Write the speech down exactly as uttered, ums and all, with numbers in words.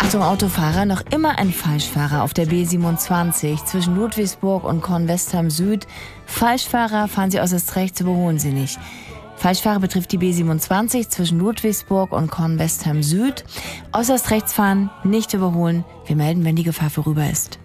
Achtung Autofahrer, noch immer ein Falschfahrer auf der B siebenundzwanzig zwischen Ludwigsburg und Kornwestheim Süd. Falschfahrer, fahren Sie äußerst rechts, überholen Sie nicht. Falschfahrer betrifft die B siebenundzwanzig zwischen Ludwigsburg und Kornwestheim Süd. Äußerst rechts fahren, nicht überholen. Wir melden, wenn die Gefahr vorüber ist.